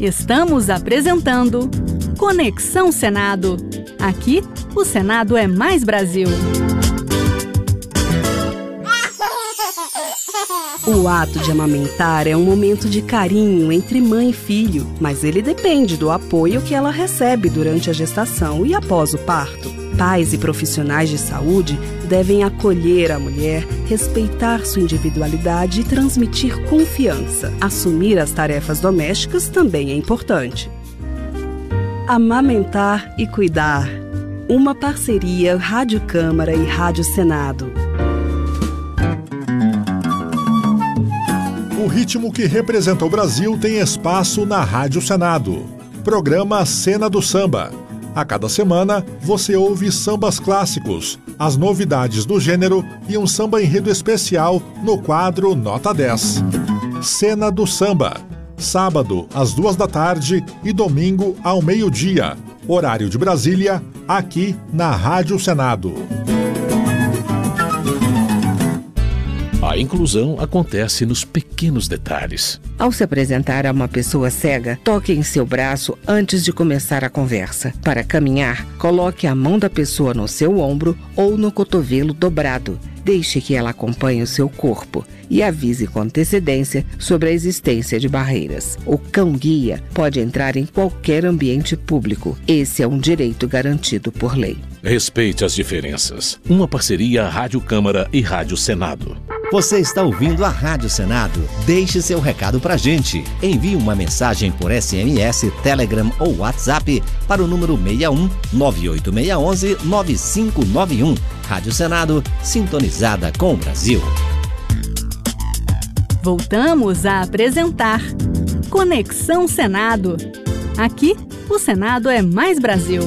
Estamos apresentando Conexão Senado. Aqui, o Senado é mais Brasil. O ato de amamentar é um momento de carinho entre mãe e filho, mas ele depende do apoio que ela recebe durante a gestação e após o parto. Pais e profissionais de saúde devem acolher a mulher, respeitar sua individualidade e transmitir confiança. Assumir as tarefas domésticas também é importante. Amamentar e cuidar. Uma parceria Rádio Câmara e Rádio Senado. O ritmo que representa o Brasil tem espaço na Rádio Senado. Programa Cena do Samba. A cada semana, você ouve sambas clássicos, as novidades do gênero e um samba enredo especial no quadro Nota 10. Cena do Samba. Sábado, às 14h e domingo, ao meio-dia. Horário de Brasília, aqui na Rádio Senado. A inclusão acontece nos pequenos detalhes. Ao se apresentar a uma pessoa cega, toque em seu braço antes de começar a conversa. Para caminhar, coloque a mão da pessoa no seu ombro ou no cotovelo dobrado. Deixe que ela acompanhe o seu corpo e avise com antecedência sobre a existência de barreiras. O cão-guia pode entrar em qualquer ambiente público. Esse é um direito garantido por lei. Respeite as diferenças. Uma parceria Rádio Câmara e Rádio Senado. Você está ouvindo a Rádio Senado? Deixe seu recado pra gente. Envie uma mensagem por SMS, Telegram ou WhatsApp para o número 61 98611 9591. Rádio Senado, sintonizada com o Brasil. Voltamos a apresentar Conexão Senado. Aqui, o Senado é mais Brasil.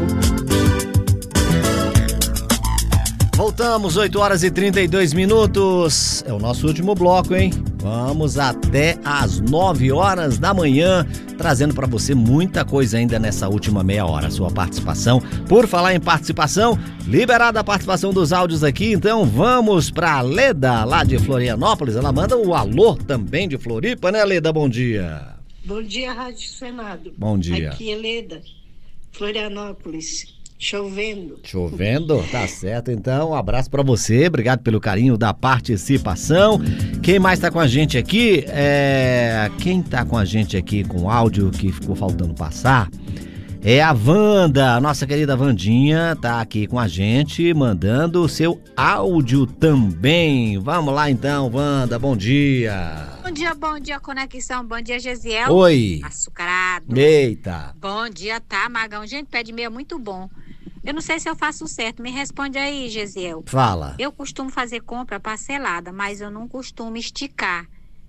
Voltamos, 8h32. É o nosso último bloco, hein? Vamos até às 9h da manhã, trazendo para você muita coisa ainda nessa última meia hora. Sua participação. Por falar em participação, liberada a participação dos áudios aqui, então vamos para Leda, lá de Florianópolis. Ela manda o alô também de Floripa, né, Leda? Bom dia. Bom dia, Rádio Senado. Bom dia. Aqui é Leda, Florianópolis. Chovendo. Chovendo? Tá certo, então. Um abraço pra você. Obrigado pelo carinho da participação. Quem mais tá com a gente aqui? Quem tá com a gente aqui com áudio que ficou faltando passar é a Wanda. Nossa querida Wandinha tá aqui com a gente, mandando o seu áudio também. Vamos lá então, Wanda. Bom dia. Bom dia, Conexão. Bom dia, Gesiel. Oi. Açucarado. Eita. Bom dia, tá, Magão? Gente, pé de meia é muito bom. Eu não sei se eu faço certo. Me responde aí, Gesiel. Fala. Eu costumo fazer compra parcelada, mas eu não costumo esticar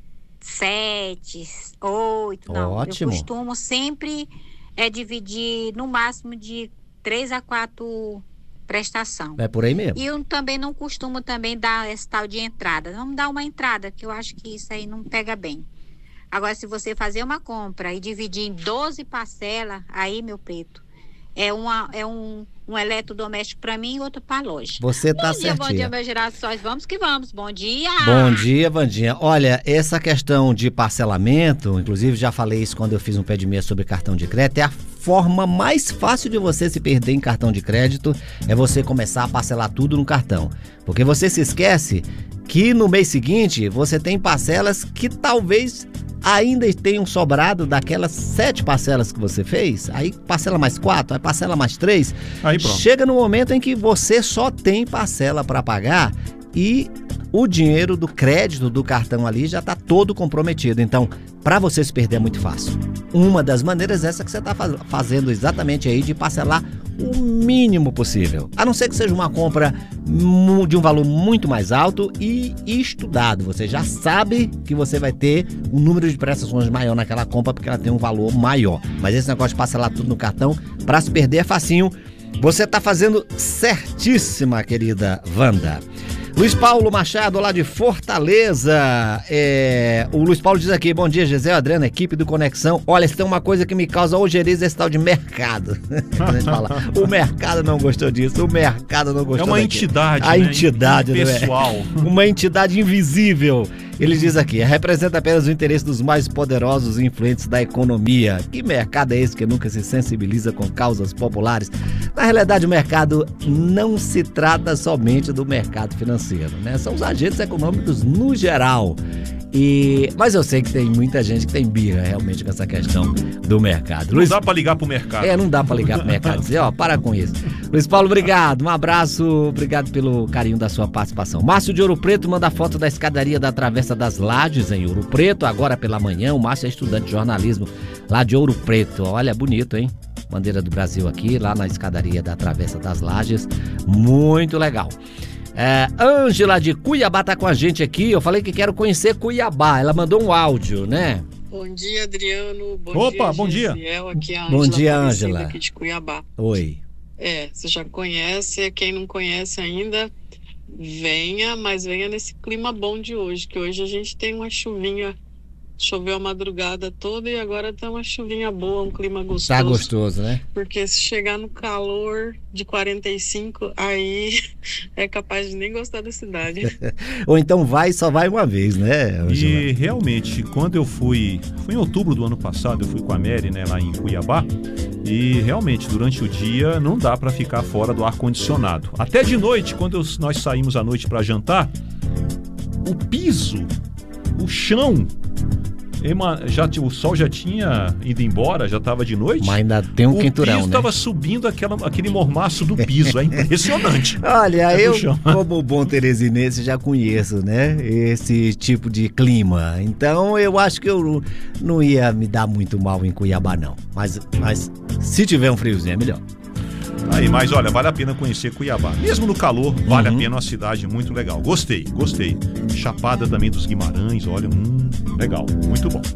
7, 8, não. Ótimo. Eu costumo sempre dividir no máximo de 3 a 4 prestação. É por aí mesmo. E eu também não costumo também dar esse tal de entrada. Vamos dar uma entrada, que eu acho que isso aí não pega bem. Agora, se você fazer uma compra e dividir em 12 parcelas, aí, meu preto, é um eletrodoméstico para mim e outro para a loja. Você tá certinho. Bom dia, meus gerações. Vamos que vamos. Bom dia. Bom dia, Vandinha. Olha, essa questão de parcelamento, inclusive já falei isso quando eu fiz um pé de meia sobre cartão de crédito, é a forma mais fácil de você se perder em cartão de crédito, é você começar a parcelar tudo no cartão. Porque você se esquece que no mês seguinte você tem parcelas que talvez ainda tenham sobrado daquelas 7 parcelas que você fez, aí parcela mais 4, aí parcela mais 3, aí pronto. Chega no momento em que você só tem parcela para pagar e o dinheiro do crédito do cartão ali já está todo comprometido. Então, para você se perder é muito fácil. Uma das maneiras é essa que você está fazendo exatamente aí, de parcelar o mínimo possível. A não ser que seja uma compra de um valor muito mais alto e estudado. Você já sabe que você vai ter um número de prestações maior naquela compra porque ela tem um valor maior. Mas esse negócio de parcelar tudo no cartão, para se perder é facinho. Você está fazendo certíssima, querida Wanda. Luiz Paulo Machado, lá de Fortaleza. O Luiz Paulo diz aqui: bom dia, Gisele, Adriana, equipe do Conexão. Olha, se tem uma coisa que me causa ojeriza, esse tal de mercado. O mercado não gostou disso, o mercado não gostou. É uma entidade, a entidade, pessoal. Uma entidade invisível. Ele diz aqui, representa apenas o interesse dos mais poderosos e influentes da economia. Que mercado é esse que nunca se sensibiliza com causas populares? Na realidade, o mercado não se trata somente do mercado financeiro, né? São os agentes econômicos no geral. Mas eu sei que tem muita gente que tem birra realmente com essa questão do mercado. Não dá pra ligar pro mercado. Não dá pra ligar pro mercado e dizer, para com isso. Luiz Paulo, obrigado. Um abraço, obrigado pelo carinho da sua participação. Márcio de Ouro Preto manda foto da escadaria da Travessa das Lajes, em Ouro Preto, agora pela manhã. O Márcio é estudante de jornalismo lá de Ouro Preto. Olha, bonito, hein? Bandeira do Brasil aqui, lá na escadaria da Travessa das Lajes. Muito legal. Ângela de Cuiabá tá com a gente aqui. Eu falei que quero conhecer Cuiabá. Ela mandou um áudio, né? Bom dia, Adriano. Bom dia. Aqui é a Bom dia, Ângela. Aqui de Cuiabá. Oi. Você já conhece. Quem não conhece ainda, venha, mas venha nesse clima bom de hoje, que hoje a gente tem uma chuvinha. Choveu a madrugada toda e agora tá uma chuvinha boa, um clima gostoso. Tá gostoso, né? Porque se chegar no calor de 45, aí é capaz de nem gostar da cidade. Ou então só vai uma vez, né, Angela? E realmente, quando eu foi em outubro do ano passado, eu fui com a Mary, né, lá em Cuiabá, e realmente, durante o dia, não dá para ficar fora do ar-condicionado. Até de noite, quando nós saímos à noite para jantar, o piso, o chão... o sol já tinha ido embora, já estava de noite. Mas ainda tem um quinturão, né? O piso estava subindo aquele mormaço do piso, é impressionante. Olha, eu, como bom teresinense, já conheço, né, esse tipo de clima. Então, eu acho que eu não ia me dar muito mal em Cuiabá, não. Mas se tiver um friozinho, é melhor. Mas olha, vale a pena conhecer Cuiabá. Mesmo no calor, vale a pena, uma cidade muito legal. Gostei. Chapada também dos Guimarães, olha, legal, muito bom.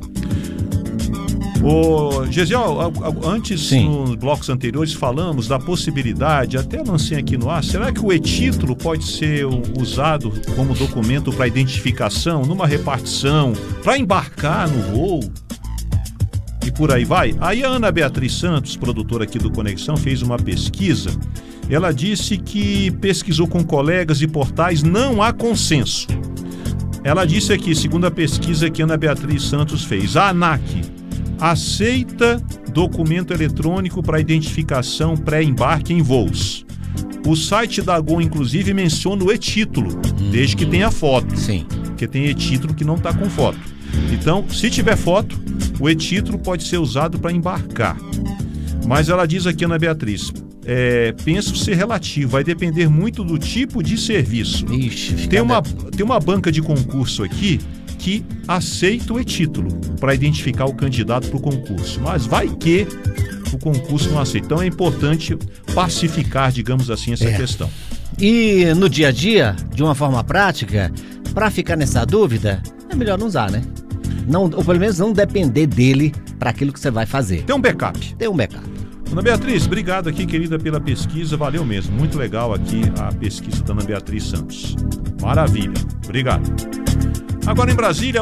Ô, Gesiel, antes, nos blocos anteriores, falamos da possibilidade, até lancei aqui no ar, será que o e-título pode ser usado como documento para identificação, numa repartição, para embarcar no voo? E por aí vai. Aí a Ana Beatriz Santos, produtora aqui do Conexão, fez uma pesquisa. Ela disse que pesquisou com colegas e portais, não há consenso. Ela disse aqui, segundo a pesquisa que a Ana Beatriz Santos fez, a ANAC aceita documento eletrônico para identificação pré-embarque em voos. O site da Gol, inclusive, menciona o e-título, desde que tenha foto. Sim. Porque tem e-título que não está com foto. Então, se tiver foto, o e-título pode ser usado para embarcar. Mas ela diz aqui, Ana Beatriz, penso ser relativo, vai depender muito do tipo de serviço. Tem uma banca de concurso aqui que aceita o e-título para identificar o candidato para o concurso, mas vai que o concurso não aceita. Então é importante pacificar, digamos assim, essa questão. E no dia a dia, de uma forma prática, para ficar nessa dúvida, é melhor não usar, né? Não, ou pelo menos não depender dele para aquilo que você vai fazer. Tem um backup. Ana Beatriz, obrigado aqui, querida, pela pesquisa. Valeu mesmo. Muito legal aqui a pesquisa da Ana Beatriz Santos. Maravilha. Obrigado. Agora em Brasília,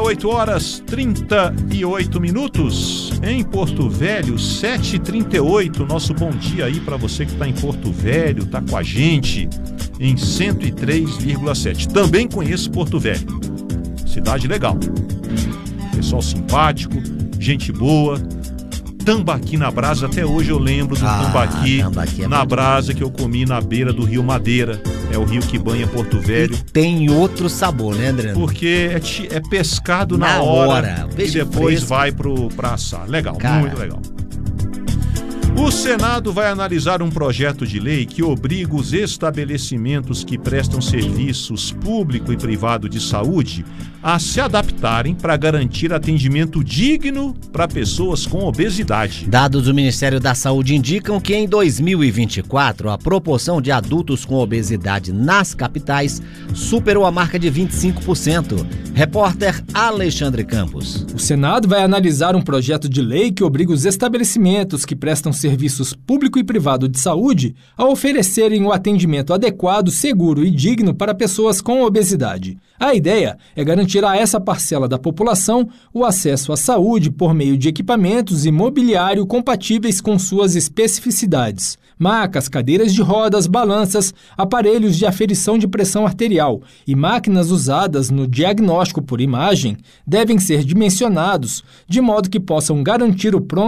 8h38. Em Porto Velho, 7h38. Nosso bom dia aí para você que está em Porto Velho, tá com a gente em 103,7. Também conheço Porto Velho. Cidade legal. Pessoal simpático, gente boa. Tambaqui na brasa, até hoje eu lembro do tambaqui na brasa que eu comi na beira do Rio Madeira. É o rio que banha Porto Velho. E tem outro sabor, né, Adriano? Porque é pescado na hora e depois vai pra assar. Legal, muito legal. O Senado vai analisar um projeto de lei que obriga os estabelecimentos que prestam serviços público e privado de saúde a se adaptarem para garantir atendimento digno para pessoas com obesidade. Dados do Ministério da Saúde indicam que em 2024 a proporção de adultos com obesidade nas capitais superou a marca de 25%. Repórter Alexandre Campos. O Senado vai analisar um projeto de lei que obriga os estabelecimentos que prestam serviços serviços público e privado de saúde a oferecerem o atendimento adequado, seguro e digno para pessoas com obesidade. A ideia é garantir a essa parcela da população o acesso à saúde por meio de equipamentos e mobiliário compatíveis com suas especificidades. Macas, cadeiras de rodas, balanças, aparelhos de aferição de pressão arterial e máquinas usadas no diagnóstico por imagem devem ser dimensionados de modo que possam garantir o pronto